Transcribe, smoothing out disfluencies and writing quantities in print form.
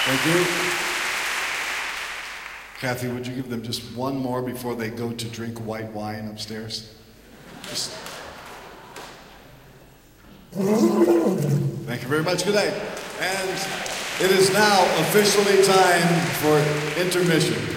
Thank you. Kathy, would you give them just one more before they go to drink white wine upstairs? Just... Thank you very much. Good night. And it is now officially time for intermission.